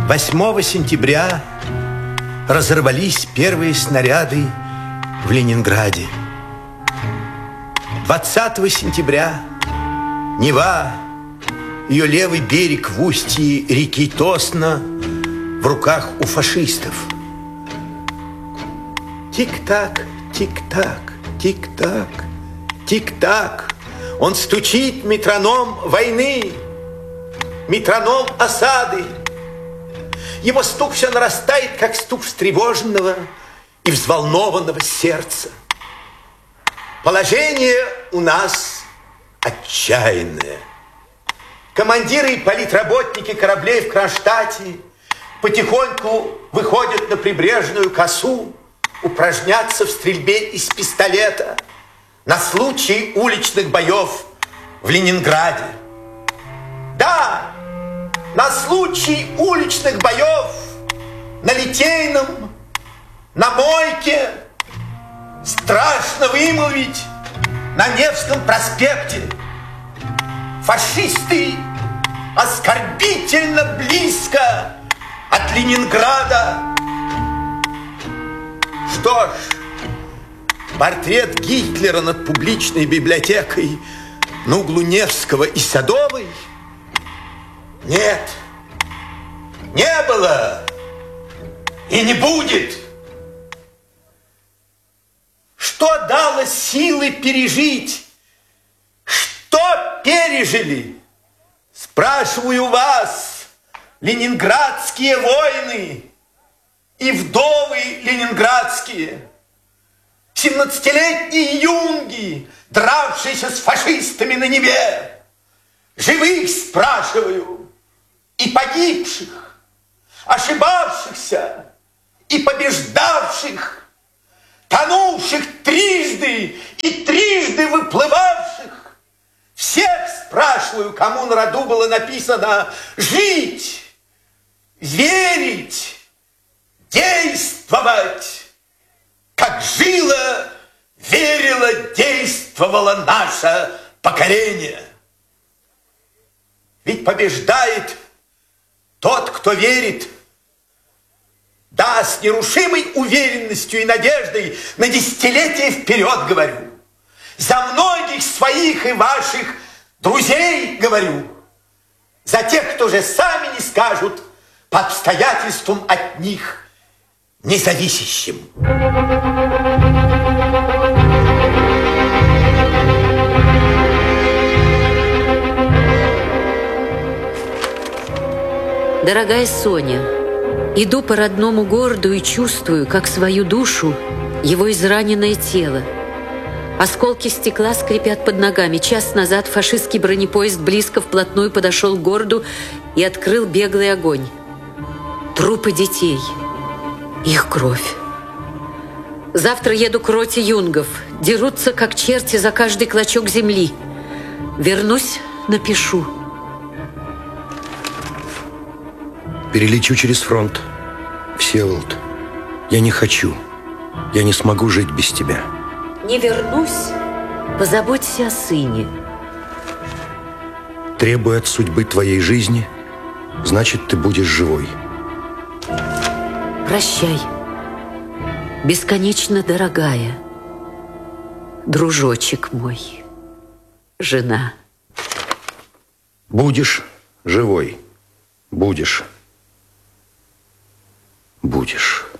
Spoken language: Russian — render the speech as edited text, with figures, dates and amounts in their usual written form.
8 сентября разорвались первые снаряды в Ленинграде. 20 сентября Нева, ее левый берег в устье реки Тосна, в руках у фашистов. Тик-так, тик-так, тик-так, тик-так. Он стучит, метроном войны, метроном осады. Его стук все нарастает, как стук встревоженного и взволнованного сердца. Положение у нас отчаянное. Командиры и политработники кораблей в Кронштадте потихоньку выходят на прибрежную косу упражняться в стрельбе из пистолета на случай уличных боев в Ленинграде. Да, на случай уличных боев на Литейном, на Мойке, страшно вымолвить, на Невском проспекте. Фашисты оскорбительно близко от Ленинграда. Что ж, портрет Гитлера над публичной библиотекой на углу Невского и Садовой? Нет, не было и не будет. Что дало силы пережить? Что пережили? Спрашиваю вас, ленинградские войны и вдовы ленинградские, 17-летние юнги, дравшиеся с фашистами на Неве. Живых спрашиваю, и погибших, ошибавшихся и побеждавших, тонувших трижды и трижды выплывавших. Всех спрашиваю, кому на роду было написано жить, верить, действовать, как жило, верило, действовало наше поколение. Ведь побеждает тот, кто верит. Да, с нерушимой уверенностью и надеждой на десятилетия вперед говорю. За многих своих и ваших друзей говорю. За тех, кто же сами не скажут по обстоятельствам от них независящим. Дорогая Соня, иду по родному городу и чувствую, как свою душу, его израненное тело. Осколки стекла скрипят под ногами. Час назад фашистский бронепоезд близко вплотную подошел к городу и открыл беглый огонь. Трупы детей, их кровь. Завтра еду к роте юнгов. Дерутся, как черти, за каждый клочок земли. Вернусь, напишу. Перелечу через фронт. Всеволод, я не хочу. Я не смогу жить без тебя. Не вернусь, позаботься о сыне. Требуя от судьбы твоей жизни, значит, ты будешь живой. Прощай, бесконечно дорогая, дружочек мой, жена. Будешь живой. Будешь. Будешь.